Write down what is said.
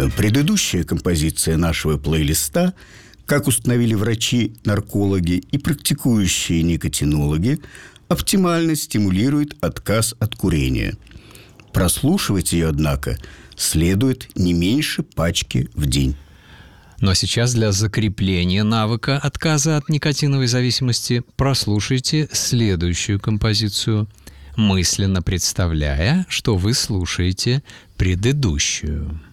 Предыдущая композиция нашего плейлиста, как установили врачи-наркологи и практикующие никотинологи, оптимально стимулирует отказ от курения. Прослушивать ее, однако, следует не меньше пачки в день. Ну а сейчас для закрепления навыка отказа от никотиновой зависимости прослушайте следующую композицию, мысленно представляя, что вы слушаете предыдущую.